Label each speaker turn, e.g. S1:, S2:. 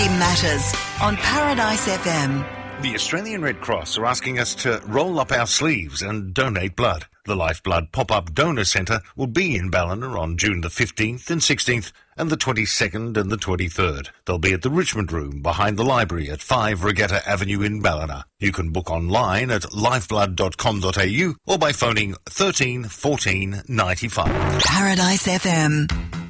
S1: Community Matters on Paradise FM.
S2: The Australian Red Cross are asking us to roll up our sleeves and donate blood. The Lifeblood Pop-Up Donor Centre will be in Ballina on June the 15th and 16th and the 22nd and the 23rd. They'll be at the Richmond Room behind the library at 5 Regatta Avenue in Ballina. You can book online at lifeblood.com.au or by phoning 13 14 95.
S1: Paradise FM.